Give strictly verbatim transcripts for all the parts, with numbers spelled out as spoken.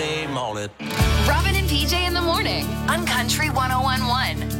name on it. Robin and P J in the morning on Country one oh one point one.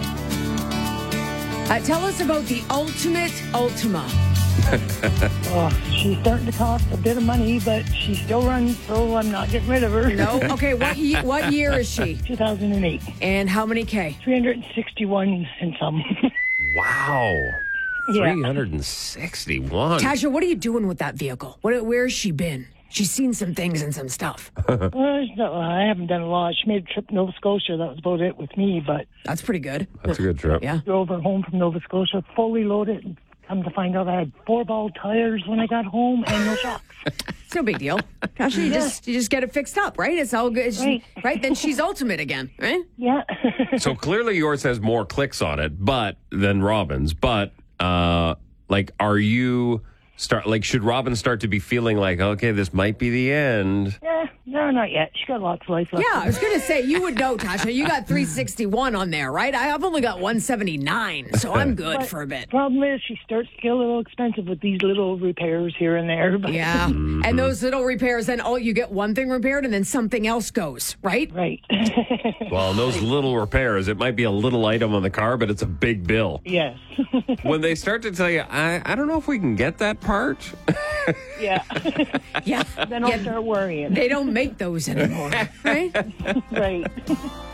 Uh, tell us about the ultimate Ultima. Oh, she's starting to cost a bit of money, but she still runs, so I'm not getting rid of her. No? Okay, what, ye- what year is she? two thousand eight. And how many K? three hundred sixty-one and some. Wow. Yeah. three hundred sixty-one. Tasha, what are you doing with that vehicle? What, where has she been? She's seen some things and some stuff. Well, no, I haven't done a lot. She made a trip to Nova Scotia. That was about it with me, but That's pretty good. That's a good trip. Yeah. drove her home from Nova Scotia, fully loaded, and come to find out I had four-ball tires when I got home and no shocks. It's no big deal. Tasha, you, Yeah. just, you just get it fixed up, right? It's all good. It's- Right. right? Then she's ultimate again, right? Yeah. So clearly yours has more clicks on it, but than Robin's. But uh, like, are you start like should Robin start to be feeling like, okay, this might be the end? Yeah, no, not yet. She got lots of life left. Yeah, I was going to say, you would know, Tasha. You got three sixty-one on there, right? I've only got one seventy-nine, so I'm good But for a bit. Problem is, she starts to get a little expensive with these little repairs here and there. But Yeah. And those little repairs, then oh, you get one thing repaired and then something else goes, right? Right. Well, those little repairs, it might be a little item on the car, but it's a big bill. Yes. When they start to tell you, I, I don't know if we can get that part. Yeah. Yeah. Then I'll Yeah, start worrying. they don't make those anymore, right? Right.